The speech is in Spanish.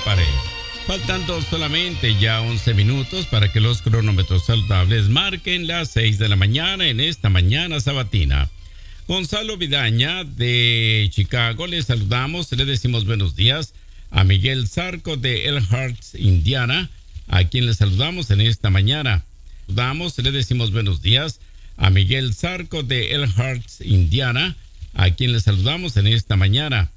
pared. Faltando solamente ya 11 minutos para que los cronómetros saludables marquen las 6 de la mañana en esta mañana sabatina. Gonzalo Vidaña de Chicago, le saludamos, le decimos buenos días a Miguel Zarco de Elkhart, Indiana, a quien le saludamos en esta mañana. Le decimos buenos días a Miguel Zarco de Elkhart, Indiana, a quien le saludamos en esta mañana.